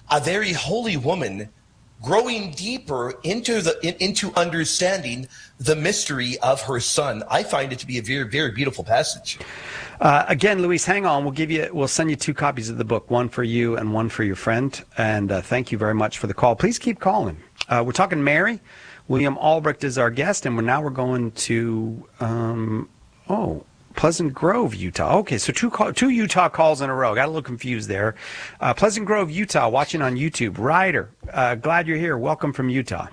a very holy woman growing deeper into understanding the mystery of her son. I find it to be a very, very beautiful passage. Again, Luis, hang on. We'll send you 2 copies of the book, one for you and one for your friend. And thank you very much for the call. Please keep calling. We're talking Mary. William Albrecht is our guest, and we're going to Pleasant Grove, Utah. Okay, so 2 Utah calls in a row. Got a little confused there. Pleasant Grove, Utah, watching on YouTube. Ryder, glad you're here. Welcome from Utah.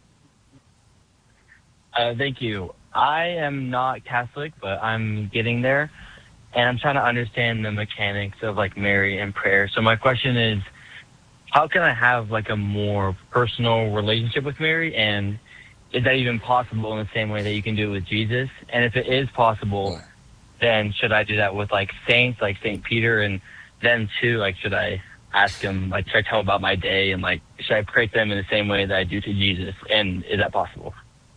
Thank you. I am not Catholic, but I'm getting there, and I'm trying to understand the mechanics of like Mary and prayer. So my question is, how can I have like a more personal relationship with Mary, and is that even possible in the same way that you can do it with Jesus? And if it is possible, then should I do that with like saints like St. Peter? And then too, like, should I ask him, like, should I tell him about my day, and like, should I pray to them in the same way that I do to Jesus? And is that possible?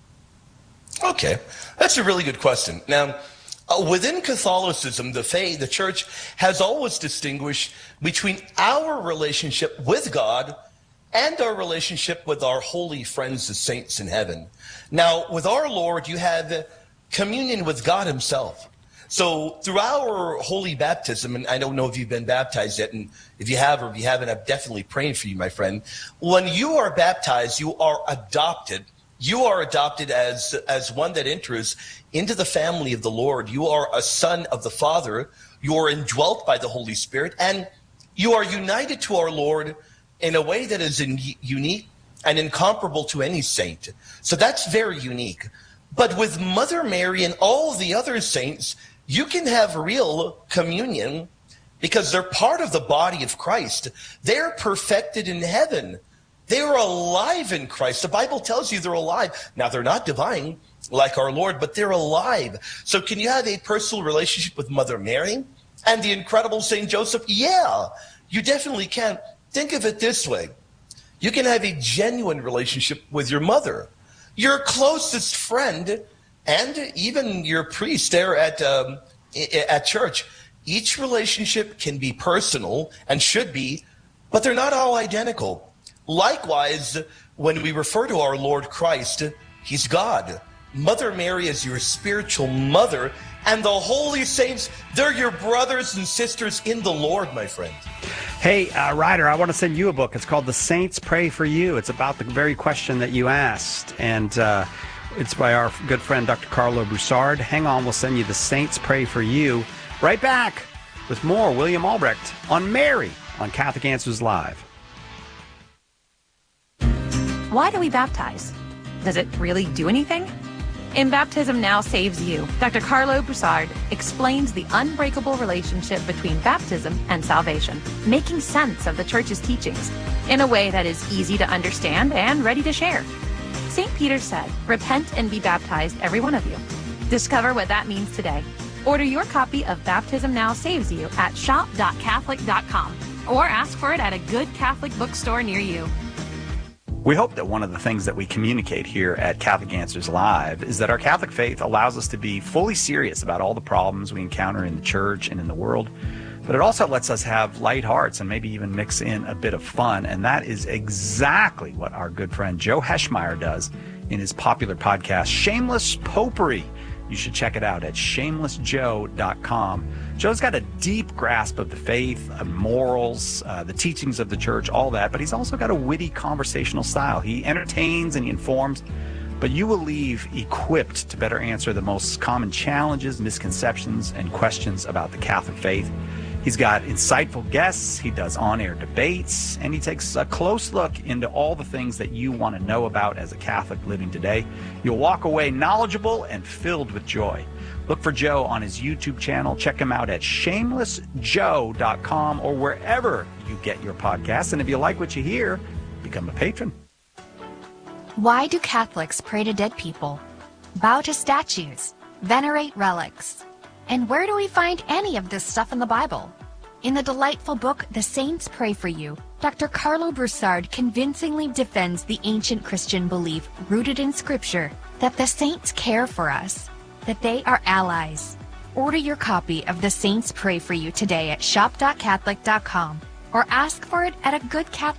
Okay, that's a really good question. Now, within Catholicism, the Church has always distinguished between our relationship with God and our relationship with our holy friends, the saints in heaven. Now, with our Lord, you have communion with God himself. So through our holy baptism, and I don't know if you've been baptized yet, and if you have or if you haven't, I'm definitely praying for you, my friend. When you are baptized, you are adopted. You are adopted as one that enters into the family of the Lord. You are a son of the Father. You are indwelt by the Holy Spirit, and you are united to our Lord in a way that is unique and incomparable to any saint. So that's very unique. But with Mother Mary and all the other saints, you can have real communion because they're part of the body of Christ. They're perfected in heaven. They are alive in Christ. The Bible tells you they're alive. Now, they're not divine like our Lord, but they're alive. So can you have a personal relationship with Mother Mary and the incredible St. Joseph? Yeah, you definitely can. Think of it this way. You can have a genuine relationship with your mother, your closest friend, and even your priest there at church. Each relationship can be personal and should be, but they're not all identical. Likewise, when we refer to our Lord Christ, he's God. Mother Mary is your spiritual mother, and the holy saints, they're your brothers and sisters in the Lord, my friend. Hey, Ryder, I want to send you a book. It's called The Saints Pray for You. It's about the very question that you asked, and it's by our good friend, Dr. Carlo Broussard. Hang on, we'll send you The Saints Pray for You. Right back with more William Albrecht on Mary on Catholic Answers Live. Why do we baptize? Does it really do anything? In Baptism Now Saves You, Dr. Carlo Broussard explains the unbreakable relationship between baptism and salvation, making sense of the Church's teachings in a way that is easy to understand and ready to share. St. Peter said, "Repent and be baptized, every one of you." Discover what that means today. Order your copy of Baptism Now Saves You at shop.catholic.com or ask for it at a good Catholic bookstore near you. We hope that one of the things that we communicate here at Catholic Answers Live is that our Catholic faith allows us to be fully serious about all the problems we encounter in the church and in the world, but it also lets us have light hearts and maybe even mix in a bit of fun, and that is exactly what our good friend Joe Heschmeyer does in his popular podcast, Shameless Popery. You should check it out at shamelessjoe.com. Joe's got a deep grasp of the faith, of morals, the teachings of the church, all that, but he's also got a witty conversational style. He entertains and he informs, but you will leave equipped to better answer the most common challenges, misconceptions, and questions about the Catholic faith. He's got insightful guests, he does on-air debates, and he takes a close look into all the things that you want to know about as a Catholic living today. You'll walk away knowledgeable and filled with joy. Look for Joe on his YouTube channel. Check him out at shamelessjoe.com or wherever you get your podcasts. And if you like what you hear, become a patron. Why do Catholics pray to dead people, bow to statues, venerate relics? And where do we find any of this stuff in the Bible? In the delightful book, The Saints Pray for You, Dr. Carlo Broussard convincingly defends the ancient Christian belief rooted in Scripture that the saints care for us, that they are allies. Order your copy of The Saints Pray for You today at shop.catholic.com or ask for it at a good Catholic